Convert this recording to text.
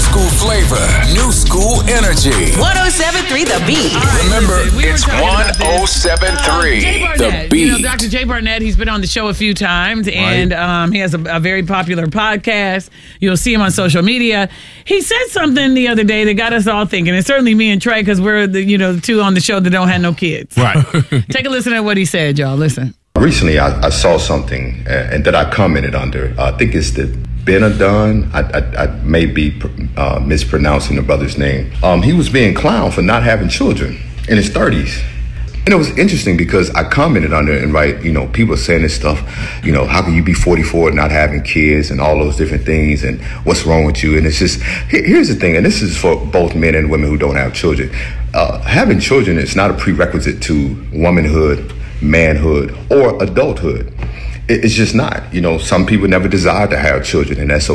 school flavor, new school energy. 107.3 The Beat. Remember, it's Jay 107.3 Barnett, The Beat. Dr. Jay Barnett, he's been on the show a few times, and he has a very popular podcast. You'll see him on social media. He said something the other day that got us all thinking, and certainly me and Trey, because we're the two on the show that don't have no kids. Right. Take a listen to what he said, y'all. Listen. Recently, I saw something and that I commented under. I think it's the Benadon. I may be mispronouncing the brother's name. He was being clowned for not having children in his 30s. And it was interesting because I commented under it and people saying this stuff, how can you be 44 and not having kids and all those different things and what's wrong with you? And it's just, here's the thing, and this is for both men and women who don't have children. Having children is not a prerequisite to womanhood, manhood, or adulthood. It's just not. Some people never desire to have children, and that's